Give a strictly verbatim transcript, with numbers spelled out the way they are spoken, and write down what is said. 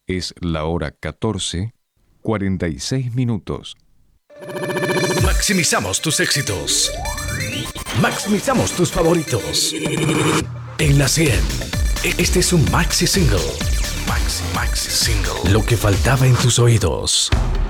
Es la hora catorce, cuarenta y seis minutos. Maximizamos tus éxitos. Maximizamos tus favoritos. En la cien. Este es un maxi single. Maxi, maxi single. Lo que faltaba en tus oídos.